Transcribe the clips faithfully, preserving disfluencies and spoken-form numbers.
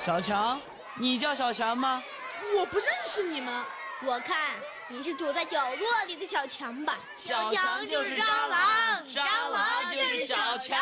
小强，你叫小强吗？ 我不认识你们。 我看你是躲在角落里的小强吧。 小强就是蟑螂，蟑螂就是小强。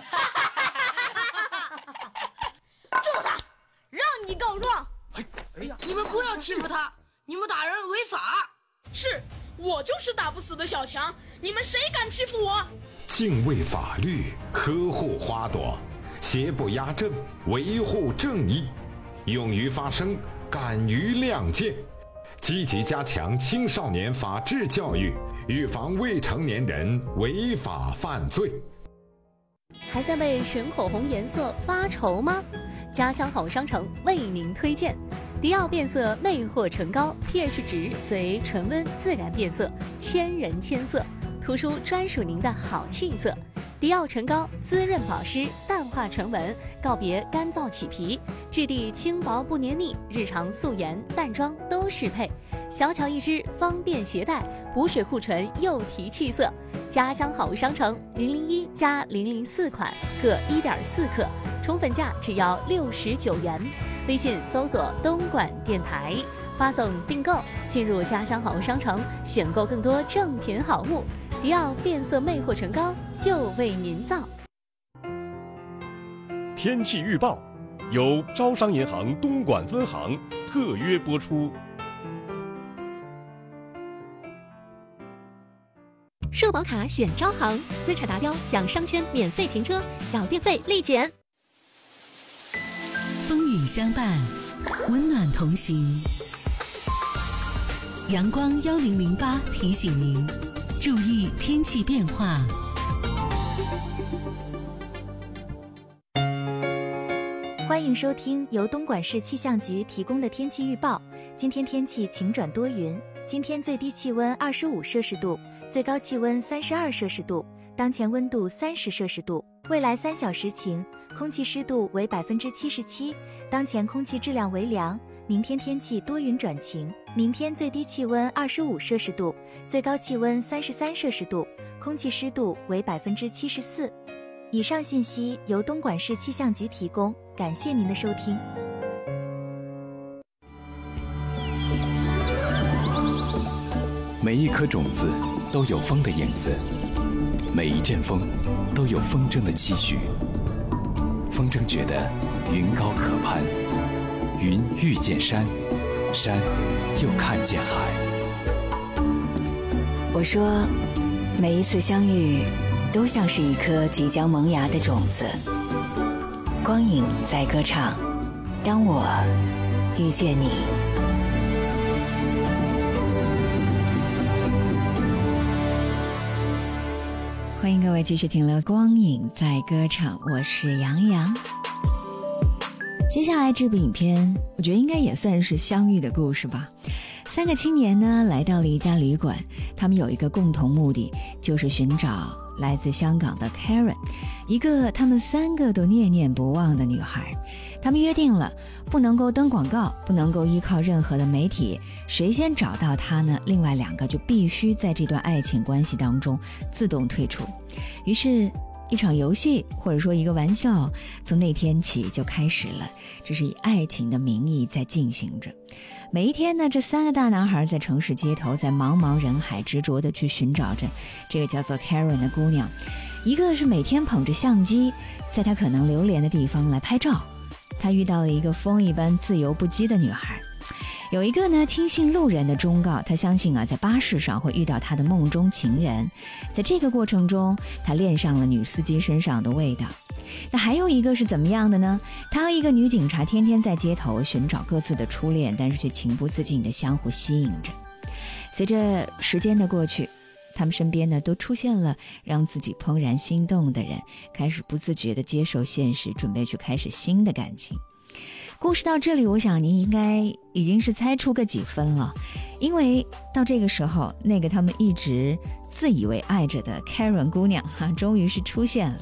揍他，让你告状。 哎哎呀，你们不要欺负他，你们打人违法。是，我就是打不死的小强，你们谁敢欺负我？ 敬畏法律，呵护花朵，邪不压正，维护正义，勇于发声，敢于亮剑，积极加强青少年法治教育，预防未成年人违法犯罪。 还在为选口红颜色发愁吗？家乡好商城为您推荐迪奥变色魅惑唇膏 ，pH 值随唇温自然变色，千人千色，涂出专属您的好气色。迪奥唇膏滋润保湿，淡化唇纹，告别干燥起皮，质地轻薄不黏腻，日常素颜淡妆都适配。小巧一支，方便携带，补水护唇又提气色。家乡好商城零零一加零零四款各一点四克，宠粉价只要六十九元。微信搜索东莞电台，发送订购，进入家乡好商城，选购更多正品好物。迪奥变色魅惑唇膏就为您造。 天气预报由招商银行东莞分行特约播出。 社保卡选招行，资产达标享商圈免费停车，小电费立减。 风雨相伴，温暖同行。阳光幺零零八提醒您，注意天气变化。 欢迎收听由东莞市气象局提供的天气预报。今天天气晴转多云，今天最低气温二十五摄氏度，最高气温三十二摄氏度，当前温度三十摄氏度。未来三小时晴，空气湿度为百分之七十七，当前空气质量为良。明天天气多云转晴，明天最低气温二十五摄氏度，最高气温三十三摄氏度，空气湿度为百分之七十四。以上信息由东莞市气象局提供，感谢您的收听。 每一颗种子都有风的影子，每一阵风都有风筝的期许。风筝觉得云高可攀，云遇见山，山又看见海。 我说，每一次相遇都像是一颗即将萌芽的种子。光影在歌唱，当我遇见你。欢迎各位继续停留光影在歌唱，我是杨洋。接下来这部影片我觉得应该也算是相遇的故事吧。三个青年呢来到了一家旅馆，他们有一个共同目的，就是寻找来自香港的 Karen， 一个他们三个都念念不忘的女孩。他们约定了不能够登广告，不能够依靠任何的媒体，谁先找到她呢，另外两个就必须在这段爱情关系当中自动退出。于是一场游戏或者说一个玩笑从那天起就开始了，这是以爱情的名义在进行着。每一天呢，这三个大男孩在城市街头，在茫茫人海执着地去寻找着这个叫做 Karen 的姑娘。一个是每天捧着相机在她可能流连的地方来拍照，他遇到了一个风一般自由不羁的女孩。有一个呢听信路人的忠告，他相信啊在巴士上会遇到他的梦中情人，在这个过程中他恋上了女司机身上的味道。那还有一个是怎么样的呢？他和一个女警察天天在街头寻找各自的初恋，但是却情不自禁地相互吸引着。随着时间的过去，他们身边呢都出现了让自己怦然心动的人，开始不自觉地接受现实，准备去开始新的感情。故事到这里，我想您应该已经是猜出个几分了，因为到这个时候，那个他们一直自以为爱着的 Karen 姑娘哈、啊，终于是出现了。